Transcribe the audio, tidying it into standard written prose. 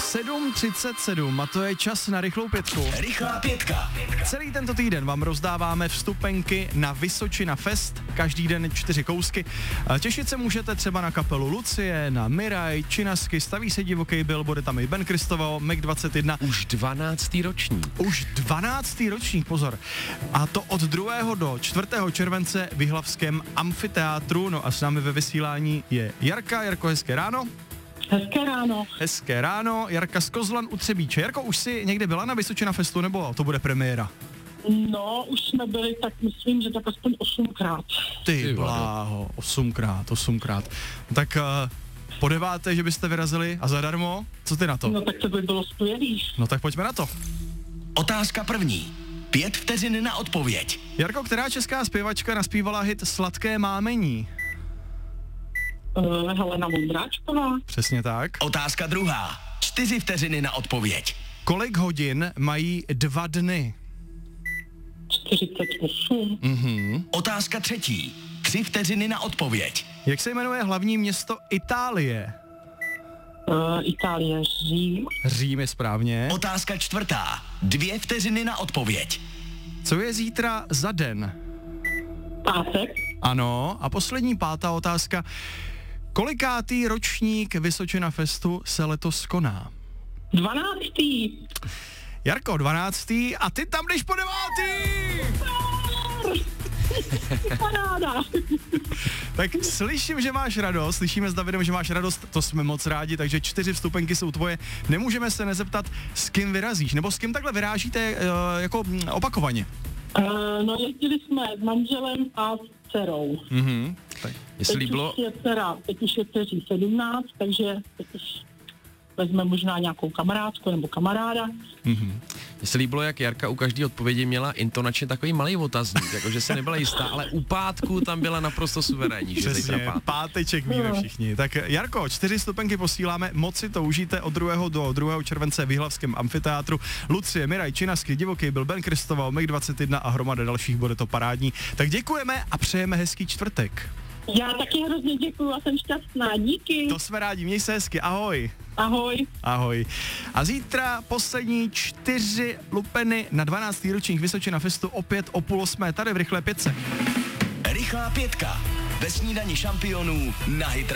7:37 a to je čas na rychlou pětku. Rychlá pětka. Celý tento týden vám rozdáváme vstupenky na Vysočina Fest, každý den 4 kousky. Těšit se můžete třeba na kapelu Lucie, na Miraj, Činasky, Staví se divoký Bill, bude tam i Ben Kristoval, Meg 21. Už 12. ročník. Už 12. ročník, pozor. A to od 2. do 4. července v Jihlavském amfiteátru. No a s námi ve vysílání je Jarka. Jarko, hezké ráno. Hezké ráno. Hezké ráno, Jarka z Kozlan u Třebíče. Jarko, už jsi někde byla na Vysočina Festu, nebo to bude premiéra? No, už jsme byli, tak myslím, že tak aspoň 8krát. Ty bláho, 8krát. Tak po 9., že byste vyrazili a zadarmo, co ty na to? No tak to by bylo skvělý. No tak pojďme na to. Otázka první. 5 vteřin na odpověď. Jarko, která česká zpěvačka naspívala hit Sladké mámení? Helena Vondráčková. Přesně tak. Otázka druhá. 4 vteřiny na odpověď. Kolik hodin mají 2 dny? 48. Otázka třetí. 3 vteřiny na odpověď. Jak se jmenuje hlavní město Itálie? Itálie, Řím. Řím je správně. Otázka čtvrtá. 2 vteřiny na odpověď. Co je zítra za den? Pátek. Ano. A poslední 5. otázka. Kolikátý ročník Vysočina Festu se letos koná? 12. Jarko, 12. a ty tam jdeš po 9. Paráda. Tak slyším, že máš radost, slyšíme s Davidem, že máš radost, to jsme moc rádi, takže 4 vstupenky jsou tvoje. Nemůžeme se nezeptat, s kým vyrazíš, nebo s kým takhle vyrážíte jako opakovaně? No jezdili jsme s manželem a s dcerou. Tak. Jestli bylo... Teď už je dceří 17, takže teď už vezme možná nějakou kamarádku nebo kamaráda. Mně se líbilo, jak Jarka u každé odpovědi měla intonačně takový malý otazník, jakože se nebyla jistá, ale u pátku tam byla naprosto suverénní, že Přesně, páteček víme všichni. Tak Jarko, 4 vstupenky posíláme, moc si to užijte od 2. do 2. července v Jihlavském amfiteátru. Lucie, Miraj, Činasky, Divoký Bill, Ben Kristoval, Meg 21 a hromada dalších, bude to parádní. Tak děkujeme a přejeme hezký čtvrtek. Já taky hrozně děkuju a jsem šťastná, díky. To jsme rádi, měj se hezky, ahoj. Ahoj. Ahoj. A zítra poslední 4 lupeny na 12. ročník Vysočina Festu opět o 7:30 tady v rychlé pětce. Rychlá pětka. Ve snídani šampionů na Hit